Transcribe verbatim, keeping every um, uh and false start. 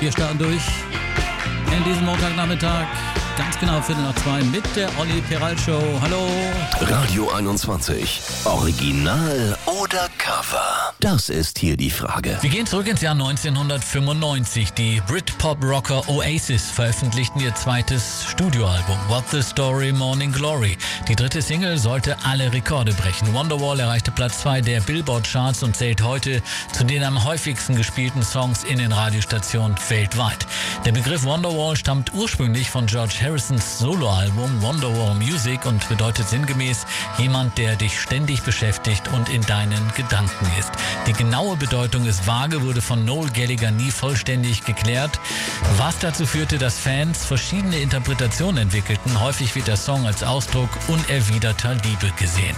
Wir starten durch in diesem Montagnachmittag. Ganz genau Viertel nach zwei mit der Olli Peral Show. Hallo. Radio einundzwanzig. Original oder Cover? Das ist hier die Frage. Wir gehen zurück ins Jahr neunzehnhundertfünfundneunzig. Die Britpop-Rocker Oasis veröffentlichten ihr zweites Studioalbum What the Story Morning Glory. Die dritte Single sollte alle Rekorde brechen. Wonderwall erreichte Platz zwei der Billboard-Charts und zählt heute zu den am häufigsten gespielten Songs in den Radiostationen weltweit. Der Begriff Wonderwall stammt ursprünglich von George Harrisons Soloalbum Wonderwall Music und bedeutet sinngemäß jemand, der dich ständig beschäftigt und in deinen Gedanken ist. Die genaue Bedeutung ist vage, wurde von Noel Gallagher nie vollständig geklärt, was dazu führte, dass Fans verschiedene Interpretationen entwickelten. Häufig wird der Song als Ausdruck unerwiderter Liebe gesehen.